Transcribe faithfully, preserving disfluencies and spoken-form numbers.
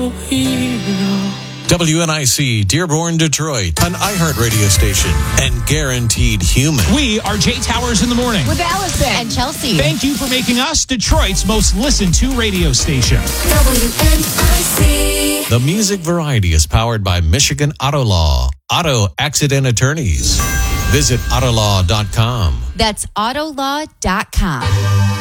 W N I C, Dearborn, Detroit, an iHeart radio station, and guaranteed human. We are Jay Towers in the morning. With Allison. And Chelsea. Thank you for making us Detroit's most listened to radio station. W N I C. The music variety is powered by Michigan Auto Law, auto accident attorneys. Visit autolaw dot com. That's autolaw dot com.